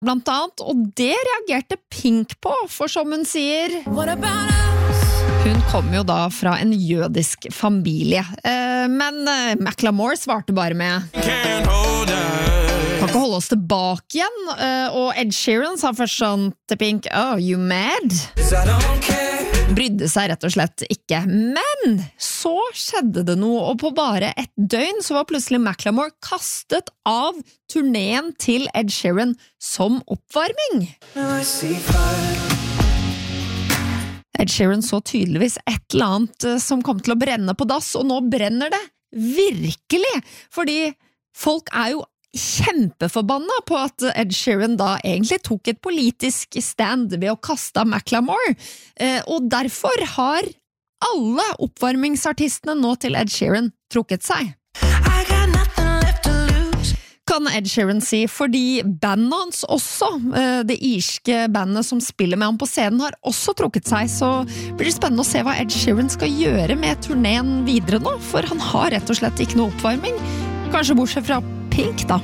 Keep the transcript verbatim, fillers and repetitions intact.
blant annet, og det reagerte Pink på, for som hun sier, hun kom jo da fra en jødisk familie. Eh, men eh, Macklemore svarte bare med kan ikke holde oss tilbake igjen, eh, og Ed Sheeran sa først sånn til Pink, oh, you mad? Brydde seg rett og slett ikke. Men så skjedde det noe, og på bare et døgn så var plutselig Macklemore kastet av turneen til Ed Sheeran som oppvarming. Ed Sheeran så tydeligvis et eller annet som kom til å brenne på dass, og nå brenner det virkelig, fordi folk er jo kjempeforbanna på at Ed Sheeran da egentlig tok et politisk stand ved å kaste av Macklemore, og derfor har alle oppvarmingsartistene nå til Ed Sheeran trukket seg. Kan Ed Sheeran si, fordi bandet hans også, det irske bandet som spiller med ham på scenen, har også trukket seg, så blir det spennende å se hva Ed Sheeran skal gjøre med turneen videre nå, for han har rett og slett ikke noe oppvarming, kanskje bortsett fra Pink da.